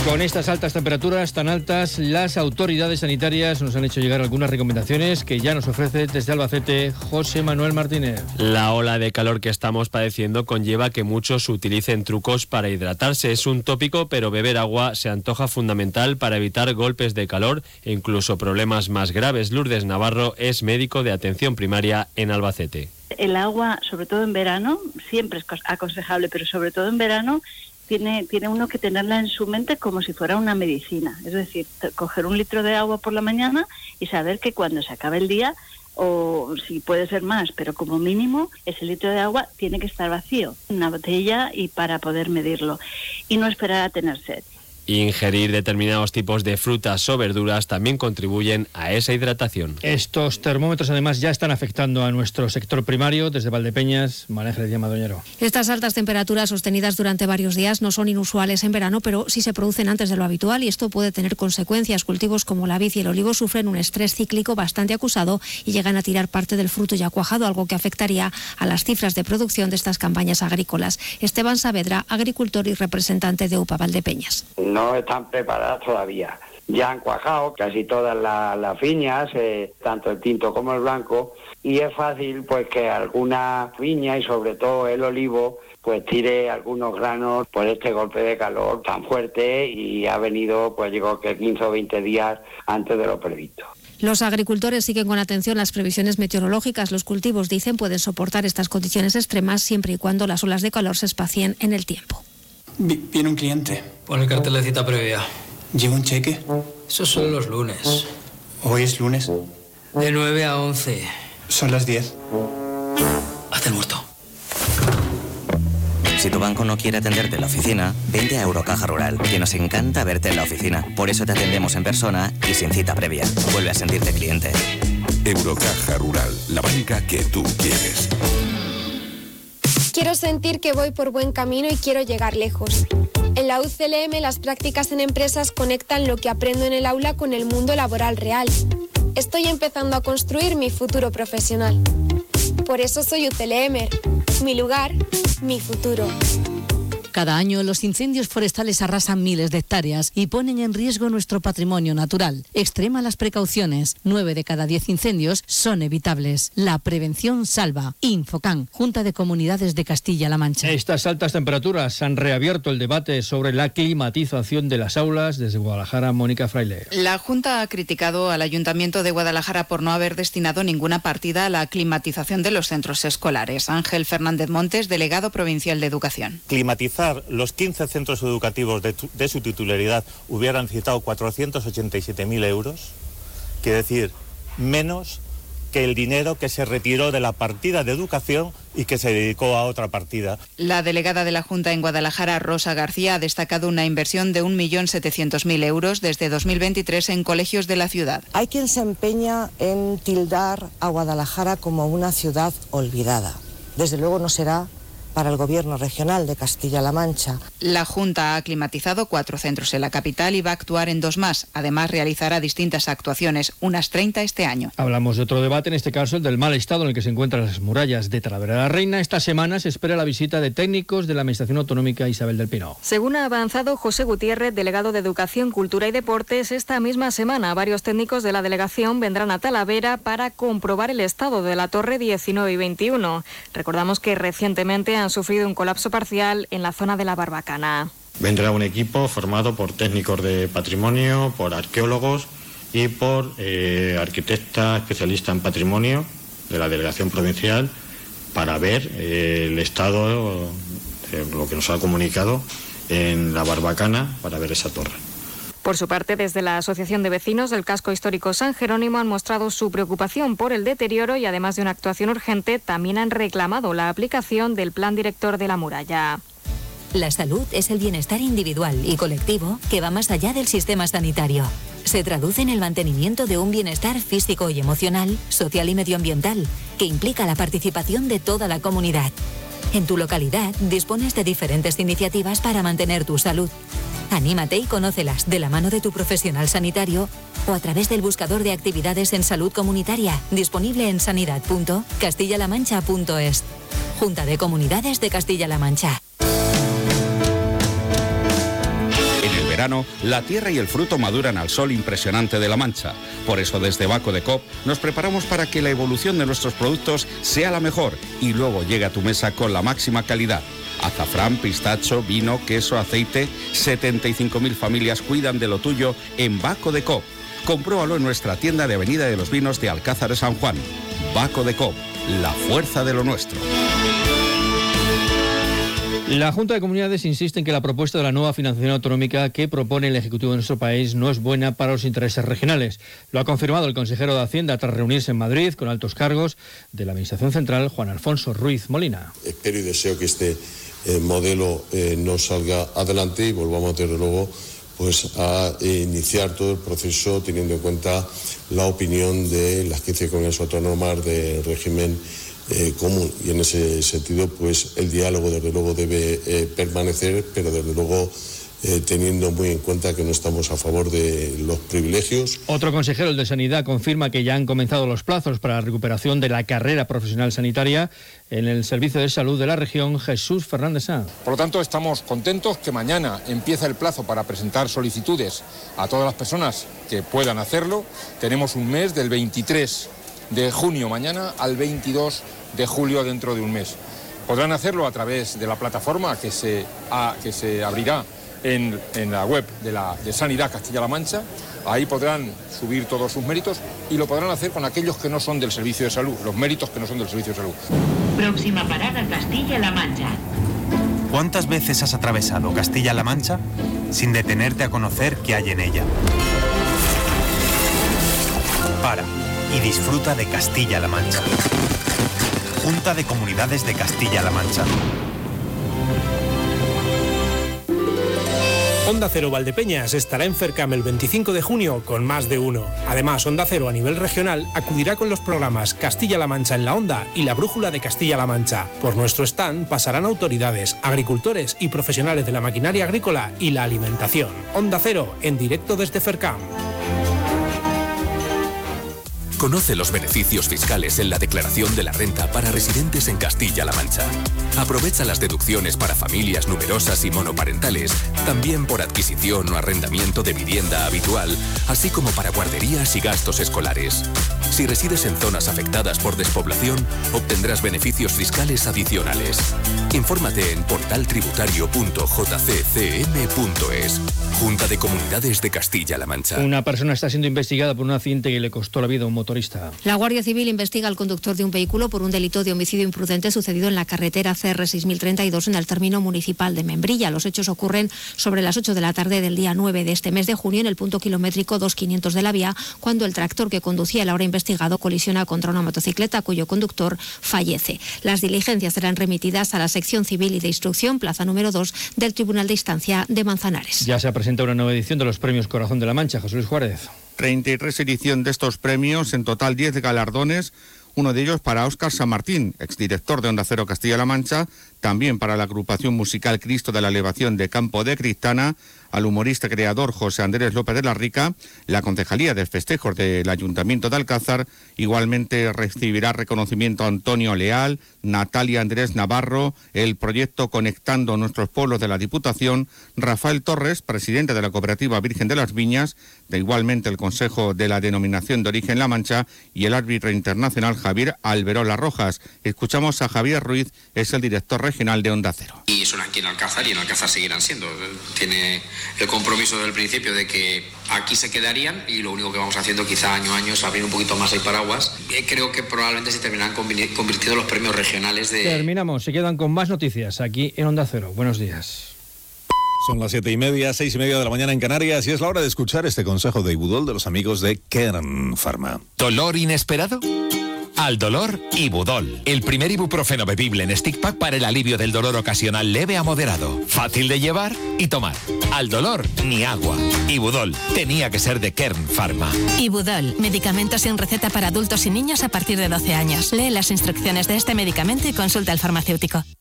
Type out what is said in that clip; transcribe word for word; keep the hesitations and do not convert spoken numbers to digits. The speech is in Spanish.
Con estas altas temperaturas tan altas, las autoridades sanitarias nos han hecho llegar algunas recomendaciones que ya nos ofrece desde Albacete José Manuel Martínez. La ola de calor que estamos padeciendo conlleva que muchos utilicen trucos para hidratarse. Es un tópico, pero beber agua se antoja fundamental para evitar golpes de calor e incluso problemas más graves. Lourdes Navarro es médico de atención primaria en Albacete. El agua, sobre todo en verano, siempre es aconsejable, pero sobre todo en verano, Tiene, tiene uno que tenerla en su mente como si fuera una medicina. Es decir, coger un litro de agua por la mañana y saber que cuando se acabe el día, o si puede ser más, pero como mínimo, ese litro de agua tiene que estar vacío, una botella, y para poder medirlo. Y no esperar a tener sed. Ingerir determinados tipos de frutas o verduras también contribuyen a esa hidratación. Estos termómetros además ya están afectando a nuestro sector primario. Desde Valdepeñas, María Ángeles Madoñero. Estas altas temperaturas sostenidas durante varios días no son inusuales en verano, pero sí se producen antes de lo habitual y esto puede tener consecuencias. Cultivos como la vid y el olivo sufren un estrés cíclico bastante acusado y llegan a tirar parte del fruto ya cuajado, algo que afectaría a las cifras de producción de estas campañas agrícolas. Esteban Saavedra, agricultor y representante de U P A Valdepeñas. No están preparadas todavía. Ya han cuajado casi todas las, las viñas, eh, tanto el tinto como el blanco, y es fácil pues que alguna viña y sobre todo el olivo pues tire algunos granos por este golpe de calor tan fuerte, y ha venido pues llegó que quince o veinte días antes de lo previsto. Los agricultores siguen con atención las previsiones meteorológicas. Los cultivos, dicen, pueden soportar estas condiciones extremas siempre y cuando las olas de calor se espacien en el tiempo. Viene un cliente. Pon el cartel de cita previa. ¿Lleva un cheque? Esos son los lunes. ¿Hoy es lunes? De nueve a once. Son las diez. Hazte el muerto. Si tu banco no quiere atenderte en la oficina, vente a Eurocaja Rural, que nos encanta verte en la oficina. Por eso te atendemos en persona y sin cita previa. Vuelve a sentirte cliente. Eurocaja Rural, la banca que tú quieres. Quiero sentir que voy por buen camino y quiero llegar lejos. En la U C L M las prácticas en empresas conectan lo que aprendo en el aula con el mundo laboral real. Estoy empezando a construir mi futuro profesional. Por eso soy U C L M. Mi lugar, mi futuro. Cada año los incendios forestales arrasan miles de hectáreas y ponen en riesgo nuestro patrimonio natural. Extrema las precauciones. Nueve de cada diez incendios son evitables. La prevención salva. Infocan, Junta de Comunidades de Castilla-La Mancha. Estas altas temperaturas han reabierto el debate sobre la climatización de las aulas. Desde Guadalajara, Mónica Fraile. La Junta ha criticado al Ayuntamiento de Guadalajara por no haber destinado ninguna partida a la climatización de los centros escolares. Ángel Fernández Montes, delegado provincial de Educación. Climatizar los quince centros educativos de, tu, de su titularidad hubieran citado cuatrocientos ochenta y siete mil euros, quiere decir, menos que el dinero que se retiró de la partida de educación y que se dedicó a otra partida. La delegada de la Junta en Guadalajara, Rosa García, ha destacado una inversión de un millón setecientos mil euros desde dos mil veintitrés en colegios de la ciudad. Hay quien se empeña en tildar a Guadalajara como una ciudad olvidada. Desde luego no será para el Gobierno regional de Castilla-La Mancha. La Junta ha climatizado cuatro centros en la capital y va a actuar en dos más. Además, realizará distintas actuaciones, unas treinta este año. Hablamos de otro debate, en este caso el del mal estado en el que se encuentran las murallas de Talavera de la Reina. Esta semana se espera la visita de técnicos de la Administración Autonómica Isabel del Pino. Según ha avanzado José Gutiérrez, delegado de Educación, Cultura y Deportes, esta misma semana varios técnicos de la delegación vendrán a Talavera para comprobar el estado de la Torre diecinueve y veintiuno. Recordamos que recientemente han sufrido un colapso parcial en la zona de la Barbacana. Vendrá un equipo formado por técnicos de patrimonio, por arqueólogos y por eh, arquitecta especialista en patrimonio de la delegación provincial para ver eh, el estado, eh, lo que nos ha comunicado en la Barbacana, para ver esa torre. Por su parte, desde la Asociación de Vecinos del Casco Histórico San Jerónimo han mostrado su preocupación por el deterioro y, además de una actuación urgente, también han reclamado la aplicación del Plan Director de la Muralla. La salud es el bienestar individual y colectivo que va más allá del sistema sanitario. Se traduce en el mantenimiento de un bienestar físico y emocional, social y medioambiental, que implica la participación de toda la comunidad. En tu localidad dispones de diferentes iniciativas para mantener tu salud. Anímate y conócelas de la mano de tu profesional sanitario o a través del buscador de actividades en salud comunitaria, disponible en sanidad punto castilla la mancha punto es. Junta de Comunidades de Castilla-La Mancha. verano, la tierra y el fruto maduran al sol impresionante de La Mancha. Por eso desde Baco de Coop nos preparamos para que la evolución de nuestros productos sea la mejor y luego llegue a tu mesa con la máxima calidad. Azafrán, pistacho, vino, queso, aceite, setenta y cinco mil familias cuidan de lo tuyo en Baco de Coop. Compruébalo en nuestra tienda de Avenida de los Vinos de Alcázar de San Juan. Baco de Coop, la fuerza de lo nuestro. La Junta de Comunidades insiste en que la propuesta de la nueva financiación autonómica que propone el Ejecutivo de nuestro país no es buena para los intereses regionales. Lo ha confirmado el consejero de Hacienda tras reunirse en Madrid con altos cargos de la Administración Central, Juan Alfonso Ruiz Molina. Espero y deseo que este eh, modelo eh, no salga adelante y volvamos desde luego pues, a eh, iniciar todo el proceso teniendo en cuenta la opinión de las quince comunidades autónomas del régimen Eh, común, y en ese sentido pues el diálogo desde luego debe eh, permanecer, pero desde luego eh, teniendo muy en cuenta que no estamos a favor de los privilegios. Otro consejero, el de Sanidad, confirma que ya han comenzado los plazos para la recuperación de la carrera profesional sanitaria en el Servicio de Salud de la región. Jesús Fernández Sanz. Por lo tanto, estamos contentos que mañana empieza el plazo para presentar solicitudes a todas las personas que puedan hacerlo. Tenemos un mes del veintitrés de junio mañana al veintidós de julio dentro de un mes. Podrán hacerlo a través de la plataforma que se, a, que se abrirá en, en la web de, la, de Sanidad Castilla-La Mancha. Ahí podrán subir todos sus méritos y lo podrán hacer con aquellos que no son del servicio de salud, los méritos que no son del servicio de salud. Próxima parada, Castilla-La Mancha. ¿Cuántas veces has atravesado Castilla-La Mancha sin detenerte a conocer qué hay en ella? Para y disfruta de Castilla-La Mancha. Junta de Comunidades de Castilla-La Mancha. Onda Cero Valdepeñas estará en FERCAM el veinticinco de junio con más de uno. Además, Onda Cero a nivel regional acudirá con los programas Castilla-La Mancha en la Onda y La Brújula de Castilla-La Mancha. Por nuestro stand pasarán autoridades, agricultores y profesionales de la maquinaria agrícola y la alimentación. Onda Cero en directo desde FERCAM. Conoce los beneficios fiscales en la declaración de la renta para residentes en Castilla-La Mancha. Aprovecha las deducciones para familias numerosas y monoparentales, también por adquisición o arrendamiento de vivienda habitual, así como para guarderías y gastos escolares. Si resides en zonas afectadas por despoblación, obtendrás beneficios fiscales adicionales. Infórmate en portal tributario punto j c c m punto es. Junta de Comunidades de Castilla-La Mancha. Una persona está siendo investigada por un accidente que le costó la vida a un motorista. La Guardia Civil investiga al conductor de un vehículo por un delito de homicidio imprudente sucedido en la carretera C R seis mil treinta y dos en el término municipal de Membrilla. Los hechos ocurren sobre las ocho de la tarde del día nueve de este mes de junio en el punto kilométrico dos quinientos de la vía, cuando el tractor que conducía el ahora investigado colisiona contra una motocicleta cuyo conductor fallece. Las diligencias serán remitidas a la sección civil y de instrucción, plaza número dos del Tribunal de Instancia de Manzanares. Ya se ha presentado una nueva edición de los premios Corazón de la Mancha. José Luis Juárez. treinta y tres edición de estos premios, en total diez galardones, uno de ellos para Óscar San Martín, exdirector de Onda Cero Castilla-La Mancha, también para la agrupación musical Cristo de la Elevación de Campo de Cristana, al humorista creador José Andrés López de la Rica, la Concejalía de Festejos del Ayuntamiento de Alcázar, igualmente recibirá reconocimiento a Antonio Leal, Natalia Andrés Navarro, el proyecto Conectando Nuestros Pueblos de la Diputación, Rafael Torres, presidente de la Cooperativa Virgen de las Viñas, de igualmente el Consejo de la Denominación de Origen La Mancha y el árbitro internacional Javier Alberola Rojas. Escuchamos a Javier Ruiz, es el director regional de Onda Cero. Y son aquí en Alcázar y en Alcázar seguirán siendo. Tiene el compromiso del principio de que aquí se quedarían y lo único que vamos haciendo quizá año a año es abrir un poquito más el paraguas. Eh, creo que probablemente se terminarán convirtiendo los premios regionales de... Terminamos, se quedan con más noticias aquí en Onda Cero. Buenos días. Son las siete y media, seis y media de la mañana en Canarias y es la hora de escuchar este consejo de Ibudol de los amigos de Kern Pharma. ¿Dolor inesperado? Al dolor, Ibudol. El primer ibuprofeno bebible en stick pack para el alivio del dolor ocasional leve a moderado. Fácil de llevar y tomar. Al dolor, ni agua. Ibudol. Tenía que ser de Kern Pharma. Ibudol. Medicamento sin receta para adultos y niños a partir de doce años. Lee las instrucciones de este medicamento y consulta al farmacéutico.